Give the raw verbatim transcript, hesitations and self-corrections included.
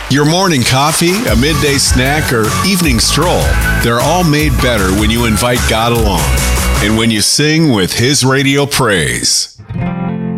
Your morning coffee, a midday snack, or evening stroll, they're all made better when you invite God along and when you sing with His radio praise.